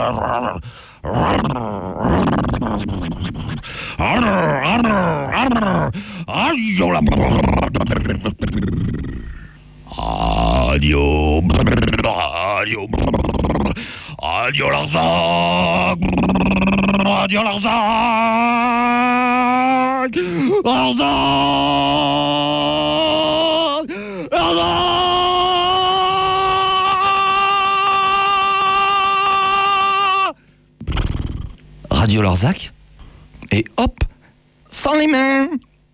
Radio, radio, radio Larzac, radio Larzac, Larzac, Larzac. Radio Larzac, et hop, sans les mains.